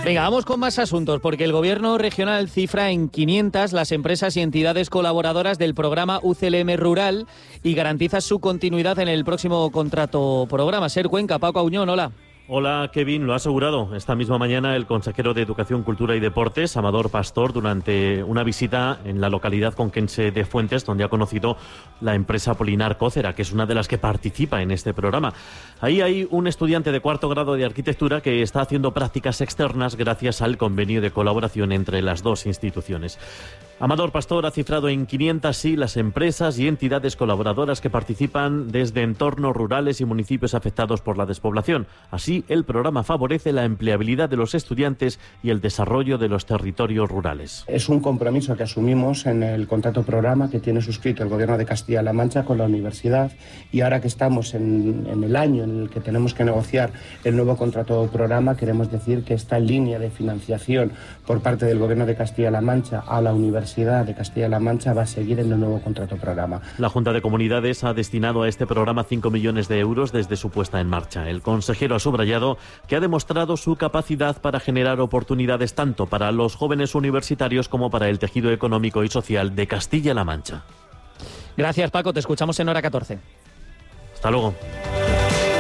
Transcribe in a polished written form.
Venga, vamos con más asuntos, porque el Gobierno regional cifra en 500 las empresas y entidades colaboradoras del programa UCLM Rural y garantiza su continuidad en el próximo contrato programa. Ser Cuenca, Paco Auñón, hola. Hola, Kevin. Lo ha asegurado esta misma mañana el consejero de Educación, Cultura y Deportes, Amador Pastor, durante una visita en la localidad conquense de Fuentes, donde ha conocido la empresa Polinar Cócera, que es una de las que participa en este programa. Ahí hay un estudiante de 4º grado de arquitectura que está haciendo prácticas externas gracias al convenio de colaboración entre las dos instituciones. Amador Pastor ha cifrado en 500 sí las empresas y entidades colaboradoras que participan desde entornos rurales y municipios afectados por la despoblación. Así, el programa favorece la empleabilidad de los estudiantes y el desarrollo de los territorios rurales. Es un compromiso que asumimos en el contrato programa que tiene suscrito el Gobierno de Castilla-La Mancha con la universidad, y ahora que estamos en el año en el que tenemos que negociar el nuevo contrato programa, queremos decir que esta línea de financiación por parte del Gobierno de Castilla-La Mancha a la Universidad de Castilla-La Mancha va a seguir en el nuevo contrato programa. La Junta de Comunidades ha destinado a este programa 5 millones de euros desde su puesta en marcha. El consejero ha subrayado que ha demostrado su capacidad para generar oportunidades tanto para los jóvenes universitarios como para el tejido económico y social de Castilla-La Mancha. Gracias, Paco. Te escuchamos en Hora 14. Hasta luego.